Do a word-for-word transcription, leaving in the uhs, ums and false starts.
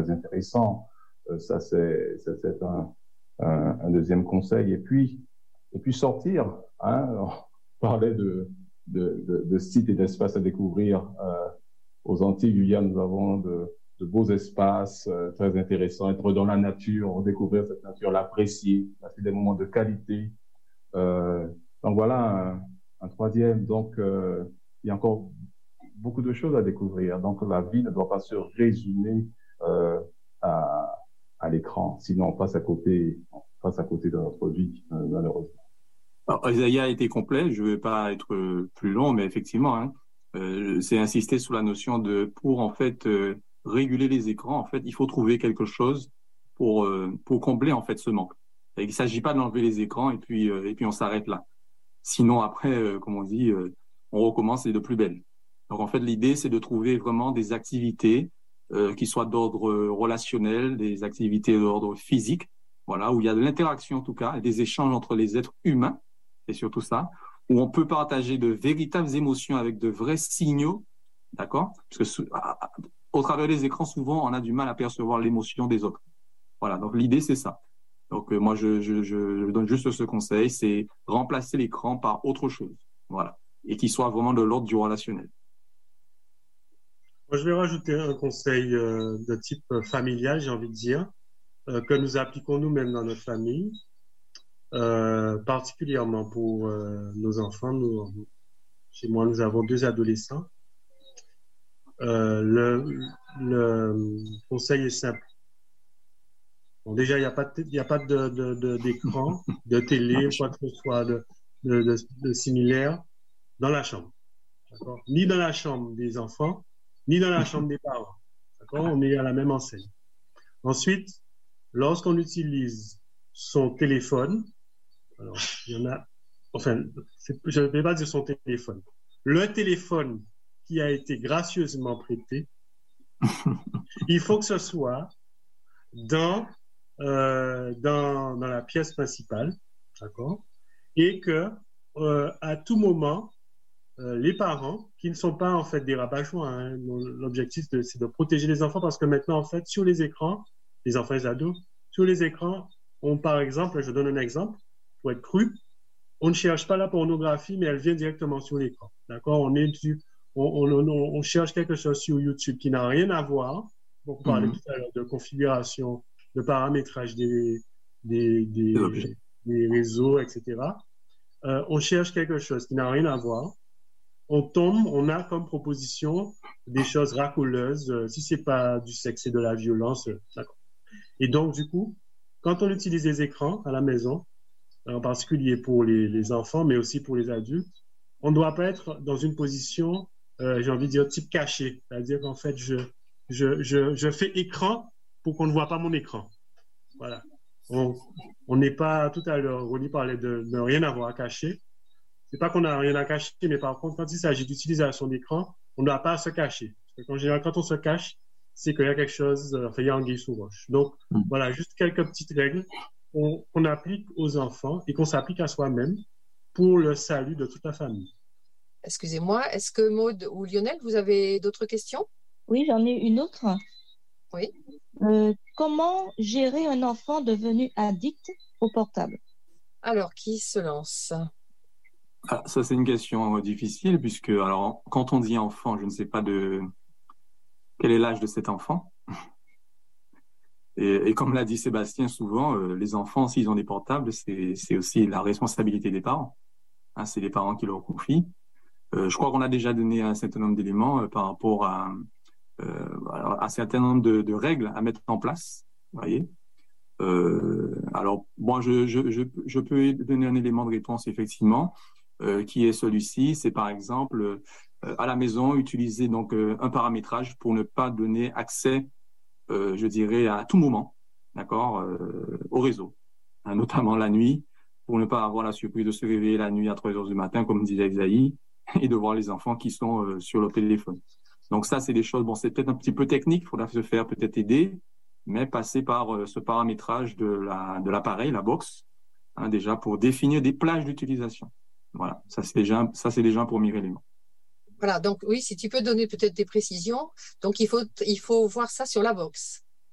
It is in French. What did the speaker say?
très intéressant. Euh, ça, c'est, ça, c'est un, un, un deuxième conseil. Et puis, et puis sortir. Hein, on parlait de, de, de, de sites et d'espaces à découvrir. Euh, aux Antilles, Guyane, nous avons de, de beaux espaces euh, très intéressants. Être dans la nature, découvrir cette nature, l'apprécier, passer des moments de qualité. Euh, donc voilà un, un troisième. Donc euh, il y a encore beaucoup de choses à découvrir. Donc la vie ne doit pas se résumer euh, à, à l'écran. Sinon on passe à côté, on passe à côté de notre vie euh, malheureusement. Alors, Isaiah a été complet. Je ne vais pas être plus long, mais effectivement, hein, euh, c'est insister sur la notion de pour en fait euh, réguler les écrans. En fait, il faut trouver quelque chose pour euh, pour combler en fait ce manque. Et il ne s'agit pas d'enlever les écrans et puis euh, et puis on s'arrête là. Sinon après, euh, comme on dit, euh, on recommence et de plus belle. Donc en fait, l'idée c'est de trouver vraiment des activités euh, qui soient d'ordre relationnel, des activités d'ordre physique, voilà, où il y a de l'interaction en tout cas, et des échanges entre les êtres humains. C'est surtout ça, où on peut partager de véritables émotions avec de vrais signaux, d'accord? Parce que au travers des écrans, souvent, on a du mal à percevoir l'émotion des autres. Voilà, donc l'idée, c'est ça. Donc euh, moi, je, je, je donne juste ce conseil, c'est remplacer l'écran par autre chose, voilà, et qui soit vraiment de l'ordre du relationnel. Moi, je vais rajouter un conseil euh, de type familial, j'ai envie de dire, euh, que nous appliquons nous-mêmes dans notre famille. Euh, particulièrement pour euh, nos enfants. Nous, chez moi, nous avons deux adolescents. Euh, le, le conseil est simple. Bon, déjà, il n'y a pas, de, y a pas de, de, de, d'écran, de télé, quoi que ce soit de, de, de, de similaire dans la chambre. D'accord? Ni dans la chambre des enfants, ni dans la chambre des parents. D'accord? On est à la même enseigne. Ensuite, lorsqu'on utilise son téléphone, alors, il y en a, enfin, je ne vais pas dire son téléphone. Le téléphone qui a été gracieusement prêté, il faut que ce soit dans, euh, dans, dans la pièce principale, d'accord? Et que, euh, à tout moment, euh, les parents, qui ne sont pas en fait des rabat-joie, hein, l'objectif de, c'est de protéger les enfants parce que maintenant, en fait, sur les écrans, les enfants et les ados, sur les écrans, on, par exemple, je donne un exemple, pour être cru, on ne cherche pas la pornographie, mais elle vient directement sur l'écran. D'accord? On est du, on, on, on, on cherche quelque chose sur YouTube qui n'a rien à voir. Donc, on parlait mm-hmm. tout à l'heure de configuration, de paramétrage des, des, des, des, des réseaux, et cetera. Euh, on cherche quelque chose qui n'a rien à voir. On tombe, on a comme proposition des choses racoleuses. Euh, si c'est pas du sexe et de la violence, euh, d'accord. Et donc, du coup, quand on utilise les écrans à la maison, en particulier pour les, les enfants, mais aussi pour les adultes, on ne doit pas être dans une position, euh, j'ai envie de dire, type caché. C'est-à-dire qu'en fait, je, je, je, je fais écran pour qu'on ne voit pas mon écran. Voilà. On n'est pas, tout à l'heure, Ronnie parlait de ne rien avoir à cacher. C'est pas qu'on n'a rien à cacher, mais par contre, quand il s'agit d'utilisation d'écran, on ne doit pas se cacher. Parce qu'en général, quand on se cache, c'est qu'il y a quelque chose, enfin, il y a anguille sous roche. Donc, mmh. voilà, juste quelques petites règles qu'on qu'on applique aux enfants et qu'on s'applique à soi-même pour le salut de toute la famille. Excusez-moi, est-ce que Maude ou Lionel, vous avez d'autres questions? Oui, j'en ai une autre. Oui. Euh, comment gérer un enfant devenu addict au portable? Alors, qui se lance? Ah, ça, c'est une question difficile puisque, alors, quand on dit enfant, je ne sais pas de quel est l'âge de cet enfant. Et, et comme l'a dit Sébastien souvent, euh, les enfants, s'ils ont des portables, c'est, c'est aussi la responsabilité des parents. Hein, c'est les parents qui leur confient. Euh, je crois qu'on a déjà donné un certain nombre d'éléments euh, par rapport à, euh, à un certain nombre de, de règles à mettre en place. Vous voyez. Euh, alors, bon, je, je, je, je peux donner un élément de réponse effectivement, euh, qui est celui-ci. C'est par exemple euh, à la maison utiliser donc euh, un paramétrage pour ne pas donner accès. Euh, je dirais à tout moment, d'accord, euh, au réseau, hein, notamment la nuit, pour ne pas avoir la surprise de se réveiller la nuit à trois heures du matin, comme disait Isaïe, et de voir les enfants qui sont euh, sur le téléphone. Donc ça, c'est des choses, bon, c'est peut-être un petit peu technique, il faudra se faire peut-être aider, mais passer par euh, ce paramétrage de, la, de l'appareil, la box, hein, déjà pour définir des plages d'utilisation. Voilà, ça c'est déjà, ça, c'est déjà un premier élément. Voilà, donc oui, si tu peux donner peut-être des précisions. Donc, il faut, il faut voir ça sur la box.